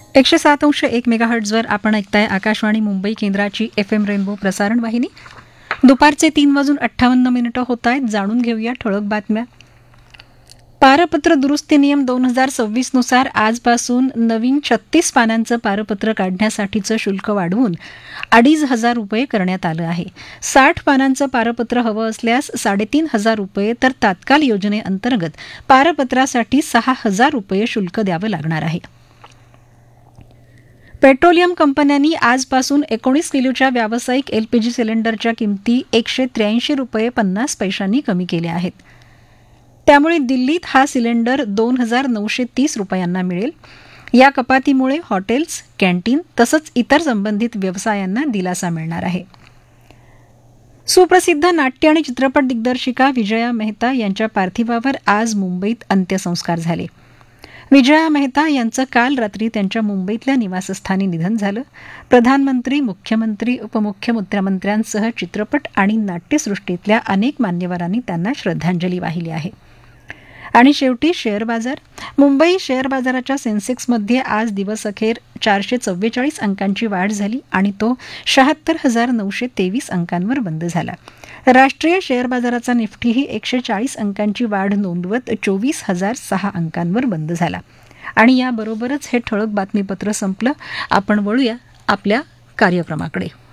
107.1 मेगाहर्ट्झवर आपण ऐकताय आकाशवाणी मुंबई केंद्राची FM रेनबो प्रसारण वाहिनी. दुपारचे 3:58 होत आहेत. जाणून घेऊया ठळक बातम्या. पारपत्र दुरुस्ती नियम 2026 नुसार आजपासून नवीन 36 पानांचं पारपत्र काढण्यासाठीचं शुल्क वाढवून 2,500 रुपये करण्यात आलं आहे. 60 पानांचं पारपत्र हवं असल्यास 3,500 रुपये, तर तात्काळ योजनेअंतर्गत पारपत्रासाठी 6,000 रुपये शुल्क द्यावं लागणार आहे. पेट्रोलियम कंपन्यांनी आजपासून 19 किलोच्या व्यावसायिक LPG सिलेंडरच्या किमती 183 रुपये 50 पैशांनी कमी केल्या आहेत. त्यामुळे दिल्लीत हा सिलेंडर 2,930 रुपयांना मिळेल. या कपातीमुळे हॉटेल्स, कॅन्टीन तसंच इतर संबंधित व्यवसायांना दिलासा मिळणार आहे. सुप्रसिद्ध नाट्य आणि चित्रपट दिग्दर्शिका विजया मेहता यांच्या पार्थिवावर आज मुंबईत अंत्यसंस्कार झाले. विजया मेहता यांचं काल रात्री त्यांच्या मुंबईतल्या निवासस्थानी निधन झालं. प्रधानमंत्री, मुख्यमंत्री, उपमुख्यमंत्र्यांसह चित्रपट आणि नाट्यसृष्टीतल्या अनेक मान्यवरांनी त्यांना श्रद्धांजली वाहिली आहे. आणि शेवटी शेअर बाजार. मुंबई शेअर बाजाराच्या सेन्सेक्समध्ये आज दिवसअखेर 444 अंकांची वाढ झाली आणि तो 76,923 अंकांवर बंद झाला. राष्ट्रीय शेअर बाजाराचा निफ्टीही 140 अंकांची वाढ नोंदवत 24,006 अंकांवर बंद झाला. आणि याबरोबरच हे ठळक बातमीपत्र संपलं. आपण वळूया आपल्या कार्यक्रमाकडे.